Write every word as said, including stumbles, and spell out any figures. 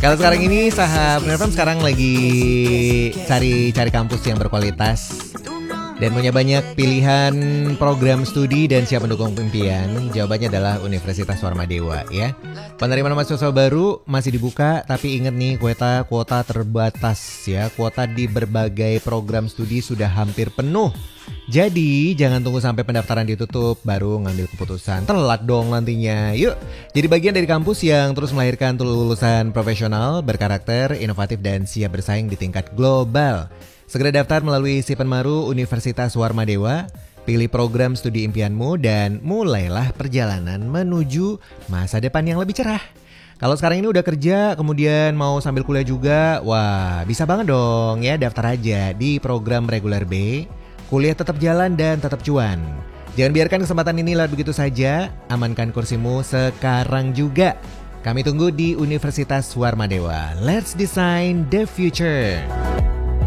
Kalau sekarang ini saham Nerfam sekarang lagi cari-cari kampus yang berkualitas dan punya banyak pilihan program studi dan siap mendukung impian. Jawabannya adalah Universitas Warmadewa ya. Penerimaan mahasiswa baru masih dibuka, tapi ingat nih kuota kuota terbatas ya. Kuota di berbagai program studi sudah hampir penuh. Jadi jangan tunggu sampai pendaftaran ditutup baru ngambil keputusan. Telat dong nantinya. Yuk, jadi bagian dari kampus yang terus melahirkan lulusan profesional, berkarakter, inovatif dan siap bersaing di tingkat global. Segera daftar melalui Sipenmaru Universitas Warmadewa, pilih program studi impianmu dan mulailah perjalanan menuju masa depan yang lebih cerah. Kalau sekarang ini udah kerja, kemudian mau sambil kuliah juga, wah bisa banget dong ya daftar aja di program reguler B. Kuliah tetap jalan dan tetap cuan. Jangan biarkan kesempatan ini lewat begitu saja, amankan kursimu sekarang juga. Kami tunggu di Universitas Warmadewa. Let's design the future.